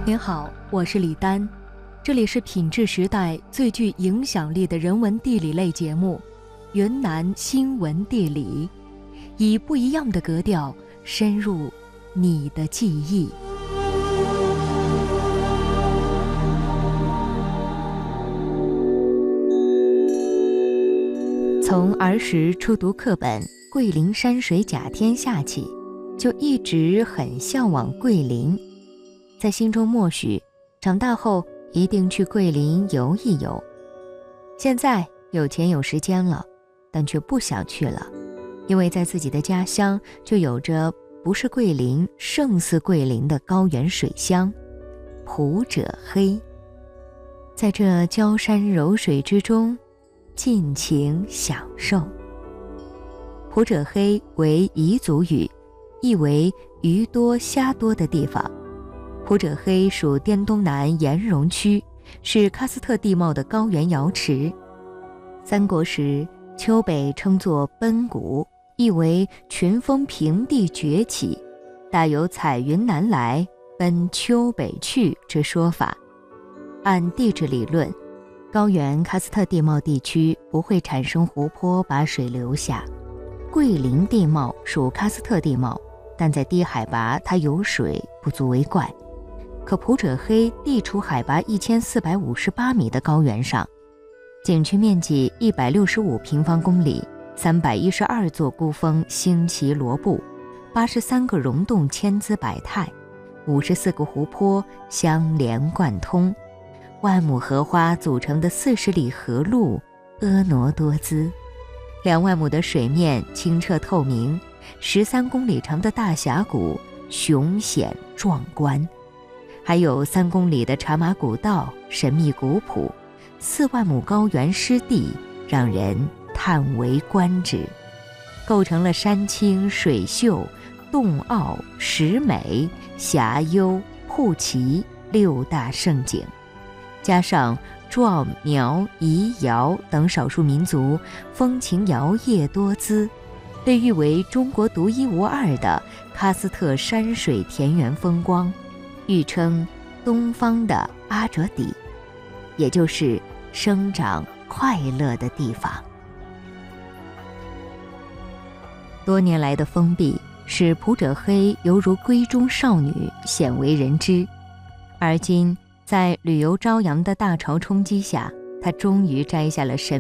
您好，我是李丹，这里是品质时代最具影响力的人文地理类节目《云南新闻地理》，以不一样的格调深入你的记忆。从儿时初读课本《桂林山水甲天下》起，就一直很向往桂林，在心中默许长大后一定去桂林游一游。现在有钱有时间了，但却不想去了，因为在自己的家乡就有着不是桂林胜似桂林的高原水乡普者黑。在这焦山柔水之中尽情享受。普者黑为彝族语，意为鱼多虾多的地方。普者黑属滇东南岩溶区，是喀斯特地貌的高原瑶池。三国时，丘北称作奔谷，意为群峰平地崛起，大有彩云南来，奔丘北去之说法。按地质理论，高原喀斯特地貌地区不会产生湖泊把水流下。桂林地貌属喀斯特地貌，但在低海拔它有水不足为怪。可普者黑地处海拔1458米的高原上，景区面积165平方公里，312座孤峰星齐罗布，83个溶洞千姿百态，54个湖泊相连贯通，万亩荷花组成的40里河路婀娜多姿，2万亩的水面清澈透明，13公里长的大峡谷雄险壮观，还有3公里的茶马古道神秘古朴，4万亩高原湿地让人叹为观止，构成了山清水秀、洞奥、石美、峡幽、瀑奇6大胜景，加上壮苗彝瑶等少数民族风情摇曳多姿，被誉为中国独一无二的喀斯特山水田园风光，誉称东方的阿哲底，也就是生长快乐的地方。多年来的封闭使普者黑犹如闺中少女，鲜为人知，而今在旅游朝阳的大潮冲击下，他终于摘下了神